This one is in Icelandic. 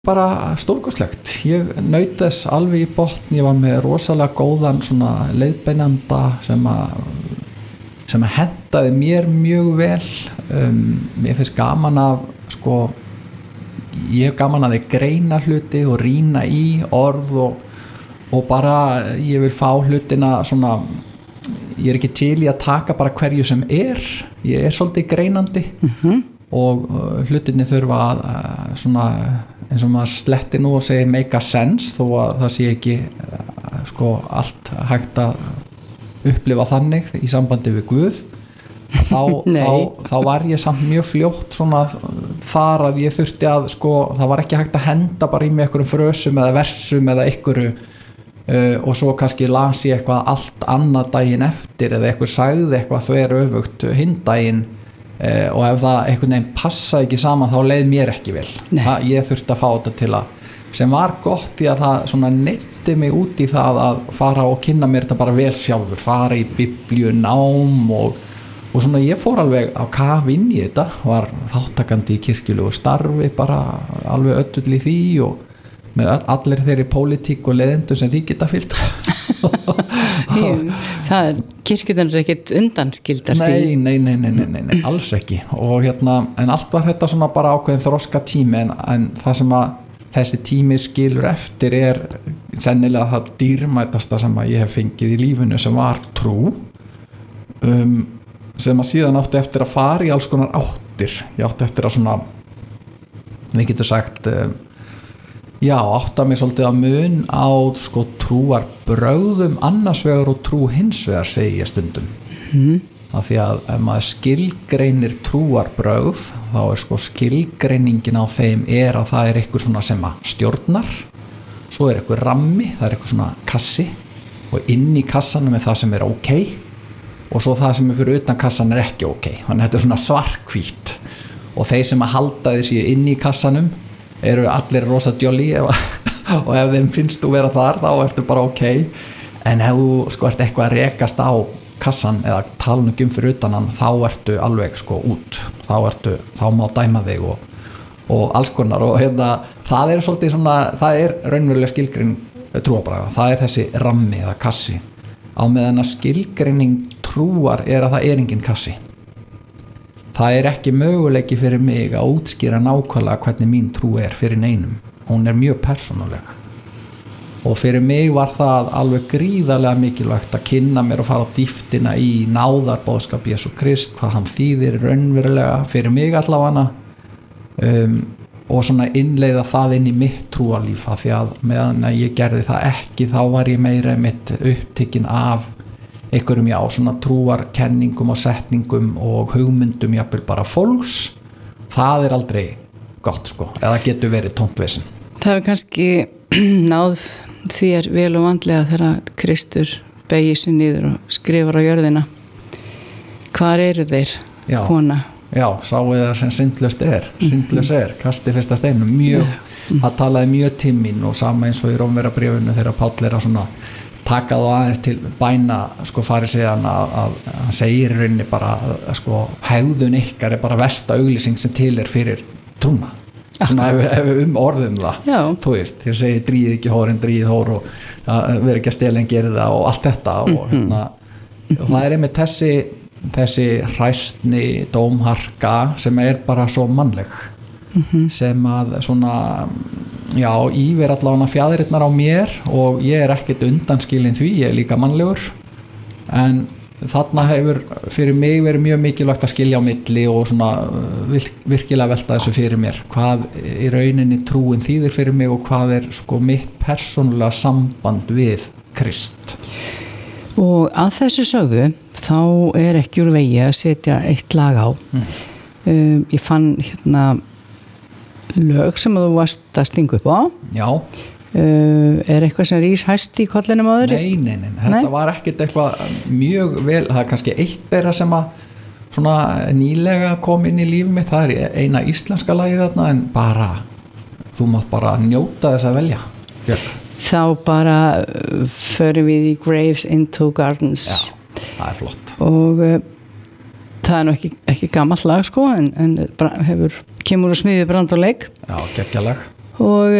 bara stórkostlegt. Ég naut þess alveg í botn. Ég var með rosalega góðan svona leiðbeinanda sem að hentaði mér mjög vel. Mér finnst gaman af ég hef gaman að greina hluti og rýna í orð og bara ég vil fá hlutina svona, ég ekki til í að taka bara hverju sem ég svolítið greinandi og hlutinni þurfa að svona eins og maður sletti nú og segir make a sense þó að það sé ekki allt hægt að upplifa þannig í sambandi við Guð þá var ég samt mjög fljótt svona þar að ég þurfti að það var ekki hægt að henda bara í mig einhverjum frösum eða versum eða einhverju og svo kannski las ég eitthvað allt annað daginn eftir eða einhver sagði eitthvað þveröfugt hinn daginn og ef það einhvern veginn passaði ekki saman þá leið mér ekki vel ég þurfti að fá þetta til að sem var gott í að það svona neytti mig út í það að fara og kynna mér þetta bara vel sjálfur, fara í biblíunám og svona ég fór alveg á kaf inn í þetta, var þáttakandi í kirkjulegu starfi bara alveg öll í því og með allir þeirri pólitík og leiðendum sem því geta fylgt. Kirkjurnar ekkert undanskildar því? Nei, alls ekki og en allt var þetta svona bara ákveðin þroska tími en það sem að þessi tími skilur eftir sennilega það dýrmætasta sem að ég hef fengið í lífinu sem var trú sem að síðan átti eftir að fara í alls konar áttir. Ég átti eftir að svona við getum sagt átta mig svolítið að mun á trúar brögðum annars vegar og trú hins vegar segi ég stundum af því að ef maður skilgreinir trúar brögð þá skilgreiningin á þeim að það eitthvað svona sem að stjórnar svo eitthvað rammi, það eitthvað svona kassi og inn í kassanum það sem ok og svo það sem fyrir utan kassan ekki ok þannig að þetta svona svarthvítt og þeir sem að halda þessi inn í kassanum eru allir rosa djolly og ef þeim finnst þú vera þar þá ertu bara ok en ef þú ert eitthvað að rekast á kassan eða tala um fyrir utan hann þá ertu alveg út þá má dæma þig og alls konar og það svolítið svona það raunverulega skilgreining trúarbragða, það þessi rammi eða kassi á meðan að skilgreining trúar að það engin kassi það ekki möguleiki fyrir mig að útskýra nákvæmlega hvernig mín trú fyrir neinum, hún mjög persónuleg og fyrir mig var það alveg gríðarlega mikilvægt að kynna mér og fara á dýptina í náðarboðskap Jesú Krist, hvað hann þýðir raunverulega fyrir mig allavega og svona innleiða það inn í mitt trúarlíf af því að meðan ég gerði það ekki þá var ég meira mitt upptekinn af einhverjum svona trúarkenningum og setningum og hugmyndum jafnvel bara fólks það aldrei gott eða getur verið tómtvesen. Það hefur kannski náð þér vel og vandlega þegar Kristur beygir sig niður og skrifar á jörðina hvar eru þeir, kona? Já, sáu það sem syndlaus kasti fyrsta steinum mjög, það talaði mjög til mín og sama eins og í Rómverjabréfinu þegar Páll að svona taka þá aðeins til bæna fariseiðan að hann segir í rauninni bara hegðun ykkar bara versta auglýsing sem til fyrir trúna svona ef orðum það þú veist, þér segir dríð ekki hórin dríð hór og veri ekki að stela en gera það og allt þetta og og það einmitt þessi hræstni dómharka sem bara svo mannleg sem að svona yfir allavega fjaðrirnar á mér og ég ekkert undanskilinn því, ég líka mannlegur en þarna hefur fyrir mig verið mjög mikilvægt að skilja á milli og svona virkilega velta þessu fyrir mér hvað í rauninni trúin þýðir fyrir mig og hvað mitt persónulega samband við Krist. Og að þessu sögðu þá ekki úr vegi að setja eitt lag á ég fann lög sem að þú varst að stinga upp á eitthvað sem rís hæst í kollinum á þér? Nei, þetta var ekkert eitthvað mjög vel, það kannski eitt þeirra sem að svona nýlega kom inn í lífið mitt, það eina íslenska lagið þarna en bara þú mátt bara njóta þess að velja Björg. Þá bara förum við í Graves into Gardens það flott og það nú ekki gamalt lag en kemur úr smiðju Brand og leik geggjalag og